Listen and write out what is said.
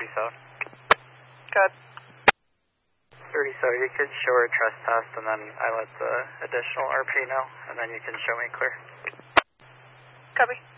South. Good. 30 South, you could show her trespass, and then I let the additional RP know, and then you can show me clear. Copy.